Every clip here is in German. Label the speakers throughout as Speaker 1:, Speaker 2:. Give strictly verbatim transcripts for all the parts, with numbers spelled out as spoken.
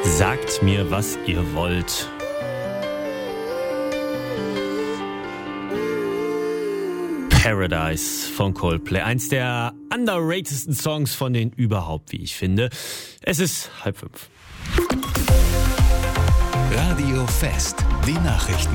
Speaker 1: Sagt mir, was ihr wollt. Paradise von Coldplay. Eins der underratedsten Songs von denen überhaupt, wie ich finde. Es ist halb fünf.
Speaker 2: Radio Fest, die Nachrichten.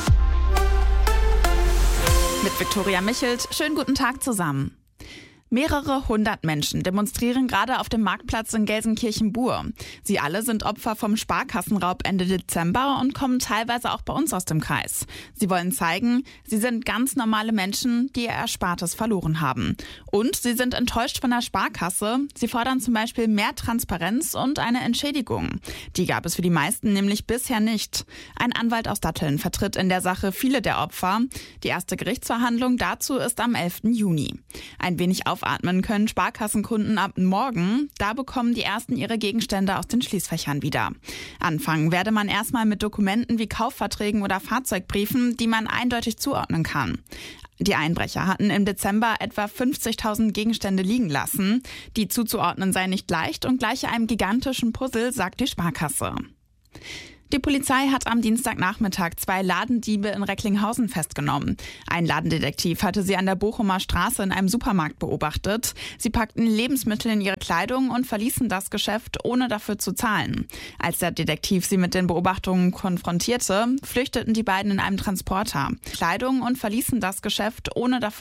Speaker 3: Mit Viktoria Michelt. Schönen guten Tag zusammen. Mehrere hundert Menschen demonstrieren gerade auf dem Marktplatz in Gelsenkirchen-Bur. Sie alle sind Opfer vom Sparkassenraub Ende Dezember und kommen teilweise auch bei uns aus dem Kreis. Sie wollen zeigen, sie sind ganz normale Menschen, die ihr Erspartes verloren haben. Und sie sind enttäuscht von der Sparkasse. Sie fordern zum Beispiel mehr Transparenz und eine Entschädigung. Die gab es für die meisten nämlich bisher nicht. Ein Anwalt aus Datteln vertritt in der Sache viele der Opfer. Die erste Gerichtsverhandlung dazu ist am elften Juni. Ein wenig auf Aufatmen können Sparkassenkunden ab morgen. Da bekommen die ersten ihre Gegenstände aus den Schließfächern wieder. Anfangen werde man erstmal mit Dokumenten wie Kaufverträgen oder Fahrzeugbriefen, die man eindeutig zuordnen kann. Die Einbrecher hatten im Dezember etwa fünfzigtausend Gegenstände liegen lassen. Die zuzuordnen sei nicht leicht und gleiche einem gigantischen Puzzle, sagt die Sparkasse. Die Polizei hat am Dienstagnachmittag zwei Ladendiebe in Recklinghausen festgenommen. Ein Ladendetektiv hatte sie an der Bochumer Straße in einem Supermarkt beobachtet. Sie packten Lebensmittel in ihre Kleidung und verließen das Geschäft, ohne dafür zu zahlen. Als der Detektiv sie mit den Beobachtungen konfrontierte, flüchteten die beiden in einem Transporter. Kleidung und verließen das Geschäft, ohne dafür